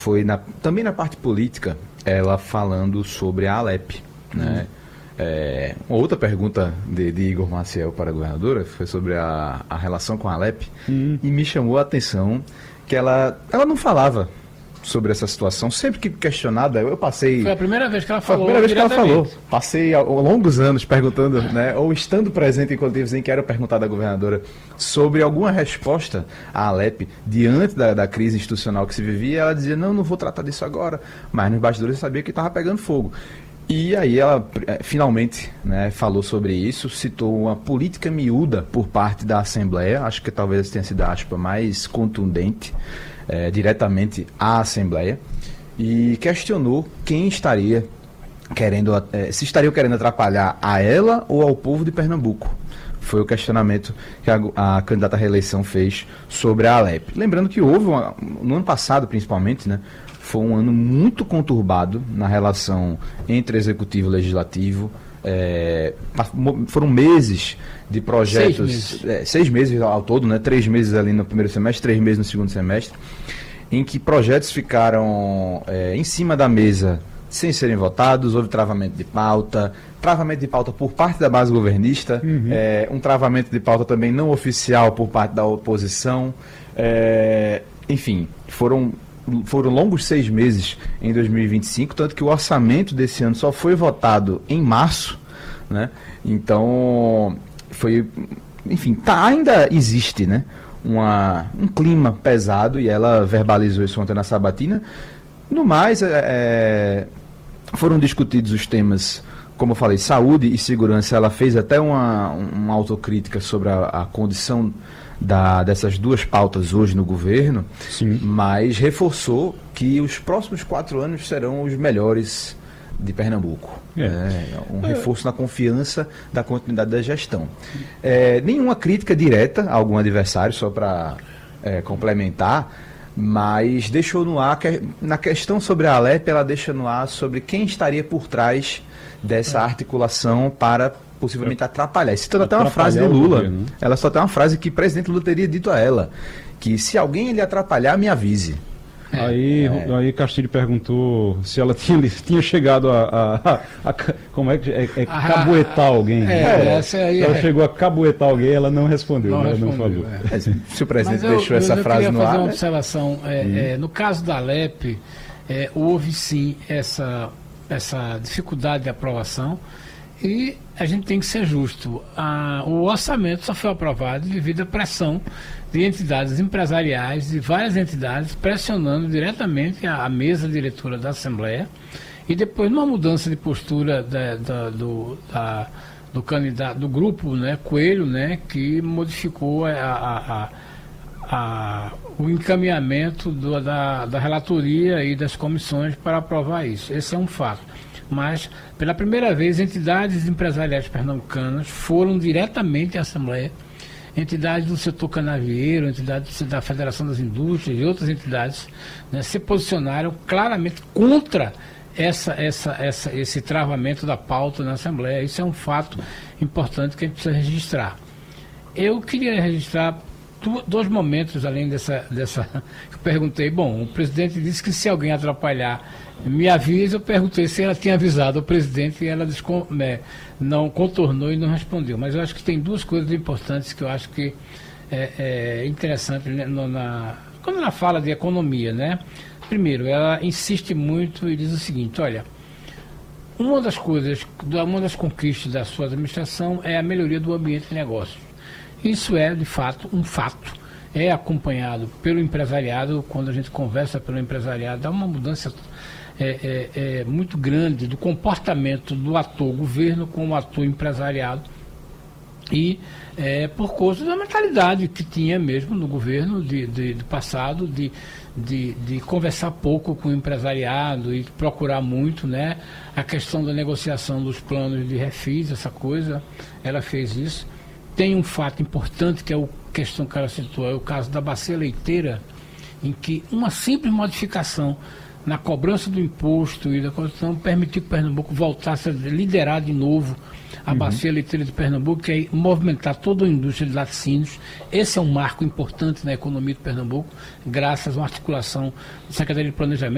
também na parte política, ela falando sobre a Alep, né? Uma outra pergunta de Igor Maciel para a governadora foi sobre a relação com a Alep, e me chamou a atenção que ela não falava sobre essa situação. Sempre que questionada, eu passei... Foi a primeira vez que ela falou. Foi a primeira vez que ela falou. Passei longos anos perguntando, né, ou estando presente em coletivos em que era perguntada à governadora sobre alguma resposta à Alep diante da crise institucional que se vivia. Ela dizia, não vou tratar disso agora. Mas nos bastidores eu sabia que estava pegando fogo. E aí ela finalmente, né, falou sobre isso, citou uma política miúda por parte da Assembleia, acho que talvez tenha sido a aspa mais contundente, diretamente à Assembleia, e questionou quem estaria querendo, se estariam querendo atrapalhar a ela ou ao povo de Pernambuco. Foi o questionamento que a candidata à reeleição fez sobre a Alep. Lembrando que houve, no ano passado principalmente, né, foi um ano muito conturbado na relação entre executivo e legislativo. Foram meses de projetos, 6 meses ao todo, né? 3 meses ali no primeiro semestre, 3 meses no segundo semestre, em que projetos ficaram em cima da mesa sem serem votados. Houve travamento de pauta por parte da base governista, um travamento de pauta também não oficial por parte da oposição. Enfim, foram longos 6 meses em 2025, tanto que o orçamento desse ano só foi votado em março, né? Então, ainda existe, né, um clima pesado, e ela verbalizou isso ontem na sabatina. No mais, foram discutidos os temas, como eu falei, saúde e segurança. Ela fez até uma autocrítica sobre a condição dessas duas pautas hoje no governo. Sim. Mas reforçou que os próximos 4 anos serão os melhores de Pernambuco. Reforço na confiança da continuidade da gestão. Nenhuma crítica direta a algum adversário, só para complementar, mas deixou no ar, na questão sobre a Alep, ela deixa no ar sobre quem estaria por trás dessa articulação para possivelmente atrapalhar. Citando até uma frase de Lula, ela só tem uma frase que o presidente Lula teria dito a ela, que se alguém lhe atrapalhar, me avise. Aí Castilho perguntou se ela tinha chegado como é que cabuetar alguém. Ela chegou a cabuetar alguém, ela não respondeu, não falou. Se o presidente deixou essa frase no ar... Eu queria fazer uma observação. No caso da Alep, houve sim essa dificuldade de aprovação, e a gente tem que ser justo. O orçamento só foi aprovado devido à pressão de entidades empresariais, de várias entidades, pressionando diretamente a mesa diretora da Assembleia, e depois numa mudança de postura do candidato, do grupo, né, Coelho, né, que modificou o encaminhamento da relatoria e das comissões para aprovar isso. Esse é um fato. Mas, pela primeira vez, entidades empresariais pernambucanas foram diretamente à Assembleia, entidades do setor canavieiro, entidades da Federação das Indústrias e outras entidades, né, se posicionaram claramente contra esse travamento da pauta na Assembleia. Isso é um fato importante que a gente precisa registrar. Eu queria registrar 2 momentos, além dessa que eu perguntei. Bom, o presidente disse que se alguém atrapalhar, me avisa. Eu perguntei se ela tinha avisado o presidente, e ela não contornou e não respondeu. Mas eu acho que tem 2 coisas importantes que eu acho que é interessante, né, quando ela fala de economia, né? Primeiro, ela insiste muito e diz o seguinte: olha, uma das conquistas da sua administração é a melhoria do ambiente de negócios. Isso é, de fato, um fato. É acompanhado pelo empresariado. Quando a gente conversa pelo empresariado, há uma mudança muito grande do comportamento do ator governo com o ator empresariado. E por causa da mentalidade que tinha mesmo no governo do passado, de conversar pouco com o empresariado e procurar muito, né, a questão da negociação dos planos de refis, essa coisa, ela fez isso. Tem um fato importante, que é a questão que ela citou, é o caso da bacia leiteira, em que uma simples modificação na cobrança do imposto e da Constituição permitiu que Pernambuco voltasse a liderar de novo a bacia leiteira de Pernambuco, que é movimentar toda a indústria de laticínios. Esse é um marco importante na economia de Pernambuco, graças a uma articulação da Secretaria de Planejamento.